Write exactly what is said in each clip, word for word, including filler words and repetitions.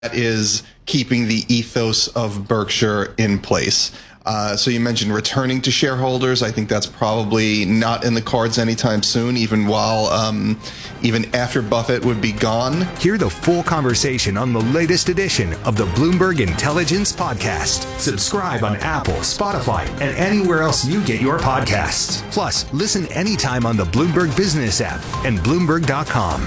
that is keeping the ethos of Berkshire in place. Uh, so you mentioned returning to shareholders. I think that's probably not in the cards anytime soon, even while, um, even after Buffett would be gone. Hear the full conversation on the latest edition of the Bloomberg Intelligence Podcast. Subscribe on Apple, Spotify, and anywhere else you get your podcasts. Plus, listen anytime on the Bloomberg Business app and Bloomberg dot com.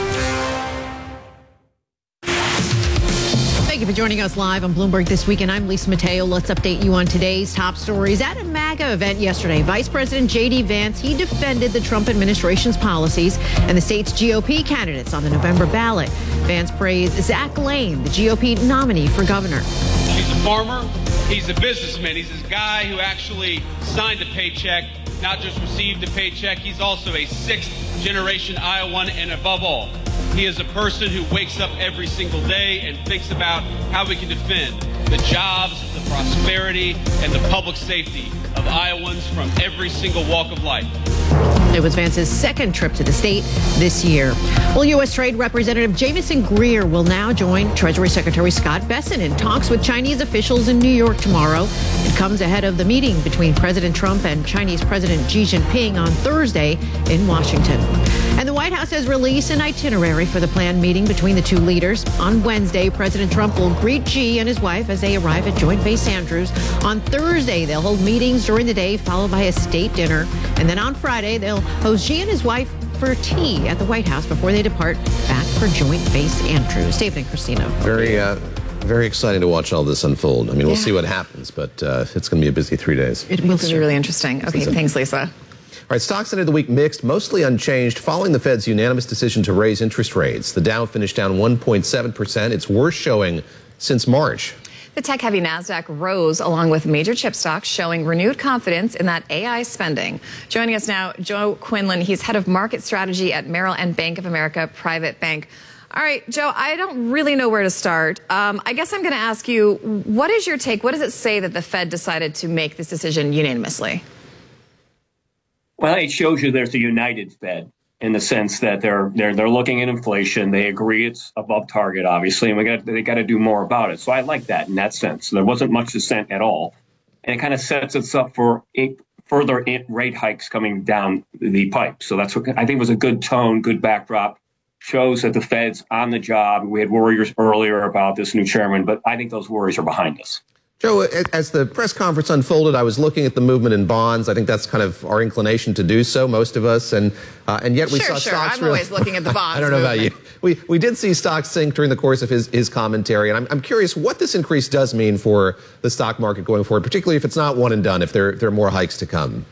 Thank you for joining us live on Bloomberg This Week, and I'm Lisa Mateo. Let's update you on today's top stories. At a MAGA event yesterday, Vice President J D. Vance, he defended the Trump administration's policies and the state's G O P candidates on the November ballot. Vance praised Zach Lane, the G O P nominee for governor. He's a farmer. He's a businessman. He's a guy who actually signed a paycheck, not just received a paycheck. He's also a sixth-generation Iowan, and above all, he is a person who wakes up every single day and thinks about how we can defend the jobs, the prosperity, and the public safety of Iowans from every single walk of life. It was Vance's second trip to the state this year. Well, U S. Trade Representative Jamieson Greer will now join Treasury Secretary Scott Bessent in talks with Chinese officials in New York tomorrow. It comes ahead of the meeting between President Trump and Chinese President Xi Jinping on Thursday in Washington. And the White House has released an itinerary for the planned meeting between the two leaders. On Wednesday, President Trump will greet Xi and his wife as they arrive at Joint Base Andrews. On Thursday, they'll hold meetings during the day, followed by a state dinner. And then on Friday, they'll host Xi and his wife for tea at the White House before they depart back for Joint Base Andrews. David and Christina. Very, uh, very exciting to watch all this unfold. I mean, we'll yeah. see what happens, but uh, it's going to be a busy three days. It will be really interesting. Okay, thanks, Lisa. All right, stocks ended the week mixed, mostly unchanged, following the Fed's unanimous decision to raise interest rates. The Dow finished down one point seven percent, its worst showing since March. The tech-heavy NASDAQ rose along with major chip stocks, showing renewed confidence in that A I spending. Joining us now, Joe Quinlan. He's head of market strategy at Merrill and Bank of America Private Bank. All right, Joe, I don't really know where to start. Um, I guess I'm going to ask you, what is your take? What does it say that the Fed decided to make this decision unanimously? Well, it shows you there's a united Fed in the sense that they're they're they're looking at inflation. They agree it's above target, obviously, and we got they got to do more about it. So I like that in that sense. There wasn't much dissent at all, and it kind of sets us up for further rate hikes coming down the pipe. So that's what I think was a good tone, good backdrop. Shows that the Fed's on the job. We had worries earlier about this new chairman, but I think those worries are behind us. Joe, as the press conference unfolded, I was looking at the movement in bonds. I think that's kind of our inclination to do so, most of us, and uh, and yet we sure, saw sure. stocks. I'm really, always looking at the bonds. I don't know movement. about you. We we did see stocks sink during the course of his his commentary, and I'm I'm curious what this increase does mean for the stock market going forward, particularly if it's not one and done, if there there are more hikes to come.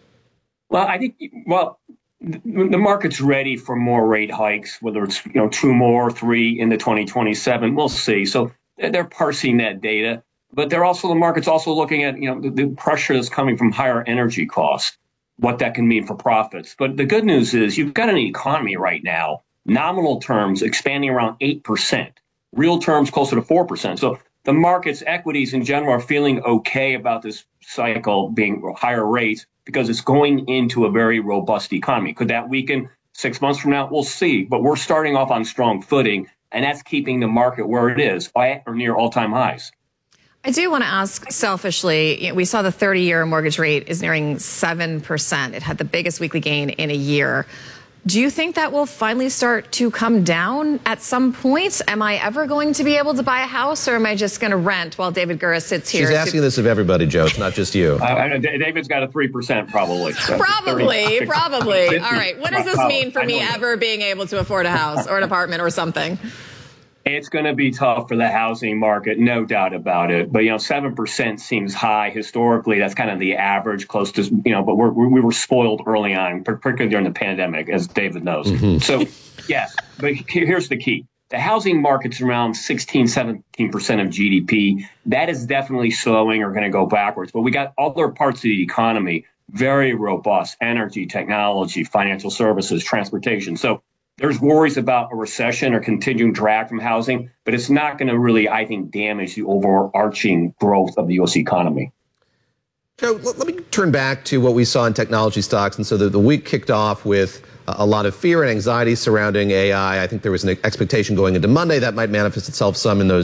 Well, I think well. The market's ready for more rate hikes, whether it's you know two more, three into twenty twenty-seven. We'll see. So they're parsing that data, but they're also the market's also looking at you know the, the pressure that's coming from higher energy costs, what that can mean for profits. But the good news is you've got an economy right now, nominal terms expanding around eight percent, real terms closer to four percent. So the market's equities in general are feeling okay about this cycle being higher rates, because it's going into a very robust economy. Could that weaken six months from now? We'll see. But we're starting off on strong footing, and that's keeping the market where it is, or near all-time highs. I do want to ask selfishly, we saw the thirty-year mortgage rate is nearing seven percent. It had the biggest weekly gain in a year. Do you think that will finally start to come down at some point? Am I ever going to be able to buy a house, or am I just going to rent while David Gura sits here? She's asking this of everybody, Joe. It's not just you. Uh, David's got a three percent probably. So probably, probably. All right. What does this mean for me ever being able to afford a house or an apartment or something? It's going to be tough for the housing market, no doubt about it. But, you know, seven percent seems high. Historically, that's kind of the average, close to, you know, but we're, we were spoiled early on, particularly during the pandemic, as David knows. Mm-hmm. So, yes, but here's the key. The housing market's around sixteen, seventeen percent of G D P. That is definitely slowing or going to go backwards. But we got other parts of the economy, very robust: energy, technology, financial services, transportation. So there's worries about a recession or continuing drag from housing, but it's not going to really, I think, damage the overarching growth of the U S economy. Joe, let me turn back to what we saw in technology stocks. And so the, the week kicked off with a lot of fear and anxiety surrounding A I. I think there was an expectation going into Monday that might manifest itself some in those